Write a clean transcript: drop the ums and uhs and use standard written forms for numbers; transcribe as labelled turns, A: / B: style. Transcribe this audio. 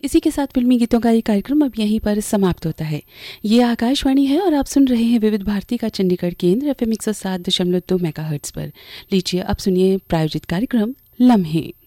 A: इसी के साथ फिल्मी गीतों का ये कार्यक्रम अब यहीं पर समाप्त होता है। ये आकाशवाणी है और आप सुन रहे हैं विविध भारती का चंडीगढ़ केंद्र FM 107.2 मेगाहर्ट्ज पर। लीजिए अब सुनिए प्रायोजित कार्यक्रम लम्हे।